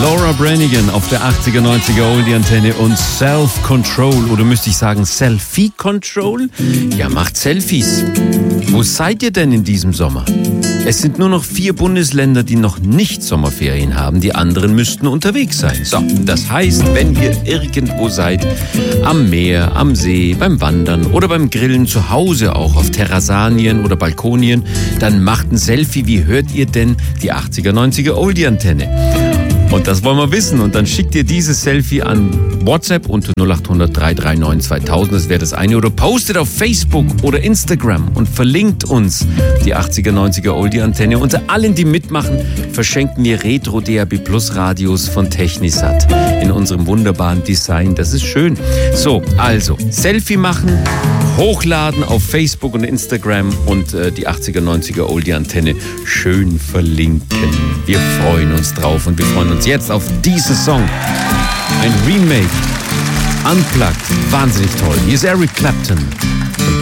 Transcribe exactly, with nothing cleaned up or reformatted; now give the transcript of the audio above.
Laura Branigan auf der achtziger, neunziger Oldie Antenne und Self-Control, oder müsste ich sagen Selfie-Control? Ja, macht Selfies. Wo seid ihr denn in diesem Sommer? Es sind nur noch vier Bundesländer, die noch nicht Sommerferien haben. Die anderen müssten unterwegs sein. So, das heißt, wenn ihr irgendwo seid, am Meer, am See, beim Wandern oder beim Grillen, zu Hause auch auf Terrassanien oder Balkonien, dann macht ein Selfie. Wie hört ihr denn die achtziger, neunziger Oldie Antenne? Und das wollen wir wissen. Und dann schickt ihr dieses Selfie an WhatsApp unter null acht hundert, drei drei neun, zweitausend. Das wäre das eine. Oder postet auf Facebook oder Instagram und verlinkt uns die achtziger, neunziger Oldie Antenne. Unter allen, die mitmachen, verschenken wir Retro D A B Plus Radios von Technisat in unserem wunderbaren Design. Das ist schön. So, also Selfie machen, hochladen auf Facebook und Instagram und äh, die achtziger, neunziger Oldie Antenne schön verlinken. Wir freuen uns drauf und wir freuen uns jetzt auf diesen Song. Ein Remake, unplugged, wahnsinnig toll. Hier ist Eric Clapton.